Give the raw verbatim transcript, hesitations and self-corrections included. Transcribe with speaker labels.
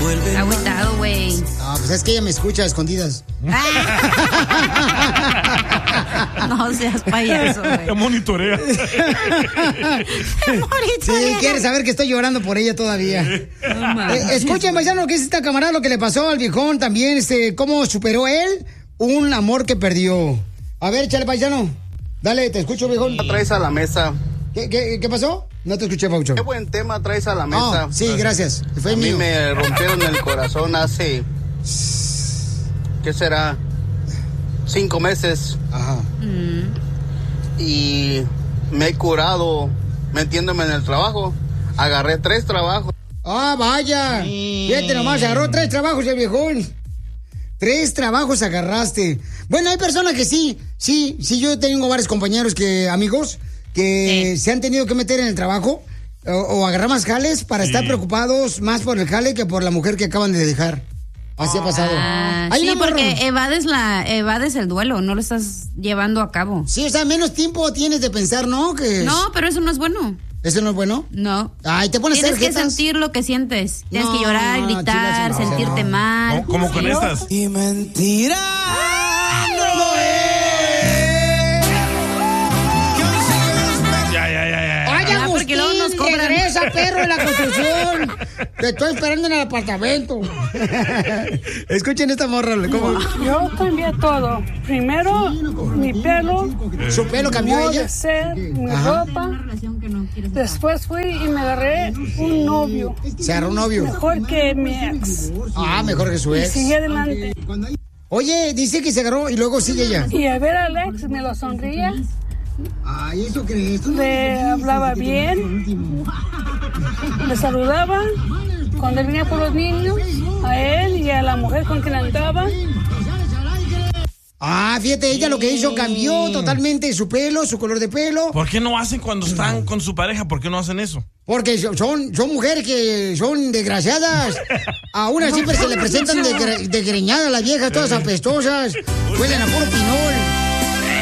Speaker 1: Está agüitado, güey.
Speaker 2: No, pues es que ella me escucha a escondidas.
Speaker 1: No seas payaso, güey.
Speaker 3: Te monitorea.
Speaker 1: Te monitorea.
Speaker 2: Sí, quiere saber que estoy llorando por ella todavía.
Speaker 1: No,
Speaker 2: eh, escuchen, paisano, que es esta camarada lo que le pasó al viejón también, este, cómo superó él un amor que perdió. A ver, échale, paisano. Dale, te escucho, viejón.
Speaker 4: ¿Qué traes a la mesa?
Speaker 2: ¿Qué, qué, qué pasó? No te escuché, Paucho.
Speaker 4: Qué buen tema traes a la mesa.
Speaker 2: Oh, sí, gracias. Fue
Speaker 4: a
Speaker 2: mío.
Speaker 4: mí me rompieron el corazón hace... ¿Qué será? Cinco meses.
Speaker 2: Ajá.
Speaker 1: Mm.
Speaker 4: Y me he curado metiéndome en el trabajo. Agarré tres trabajos.
Speaker 2: Ah, vaya. Fíjate nomás, agarró tres trabajos el viejón. Tres trabajos agarraste. Bueno, hay personas que sí, sí, sí, yo tengo varios compañeros que, amigos, que sí. se han tenido que meter en el trabajo o, o agarrar más jales para sí. estar preocupados más por el jale que por la mujer que acaban de dejar. Así ha pasado.
Speaker 1: Ah,
Speaker 2: Hay
Speaker 1: sí,
Speaker 2: una
Speaker 1: porque
Speaker 2: morra...
Speaker 1: evades, la, evades el duelo, no lo estás llevando a cabo.
Speaker 2: Sí, o sea, menos tiempo tienes de pensar, ¿no? Que
Speaker 1: no, pero eso no es bueno.
Speaker 2: ¿Eso no es bueno?
Speaker 1: No.
Speaker 2: Ay, te pones
Speaker 1: Tienes que
Speaker 2: tarjetas.
Speaker 1: sentir lo que sientes. Tienes
Speaker 2: no,
Speaker 1: que llorar, gritar,
Speaker 2: no,
Speaker 1: sentirte
Speaker 2: no.
Speaker 1: mal.
Speaker 3: ¿Cómo, cómo con
Speaker 1: ¿Sí?
Speaker 3: estas?
Speaker 5: Y mentira.
Speaker 2: ¡No es!
Speaker 3: Ya, ya, ya, ya.
Speaker 2: ¡Ay,
Speaker 1: Ah,
Speaker 2: Agustín!
Speaker 1: porque luego nos cobran.
Speaker 2: ¡Regresa, perro de la construcción! Te estoy esperando en el apartamento. Escuchen esta morra. ¿Cómo?
Speaker 6: Yo cambié todo. Primero, mi pelo.
Speaker 2: ¿Su pelo cambió
Speaker 6: modo
Speaker 2: ella?
Speaker 6: de ser, mi
Speaker 2: Ajá.
Speaker 6: ropa. Después fui y me agarré un novio.
Speaker 2: ¿Se agarró un novio?
Speaker 6: Mejor que mi ex.
Speaker 2: Ah, mejor que su
Speaker 6: Y
Speaker 2: ex.
Speaker 6: sigue adelante.
Speaker 2: Oye, dice que se agarró y luego sigue ella.
Speaker 6: Y a ver al ex me lo sonría.
Speaker 2: Ay, ¿eso crees?
Speaker 6: Le hablaba bien. Le saludaba. Cuando él venía por los niños, a él y a la mujer con quien andaba.
Speaker 2: Ah, fíjate, ella lo que hizo cambió totalmente su pelo, su color de pelo.
Speaker 3: ¿Por qué no hacen cuando están con su pareja? ¿Por qué no hacen eso?
Speaker 2: Porque son, son mujeres que son desgraciadas. A una siempre se le presentan de, desgreñadas las viejas, todas apestosas. Huelen a puro pinol.